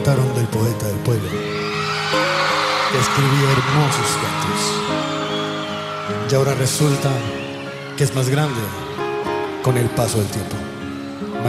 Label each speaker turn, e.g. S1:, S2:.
S1: Trataron del poeta del pueblo, que escribía hermosos cantos, y ahora resulta que es más grande con el paso del tiempo.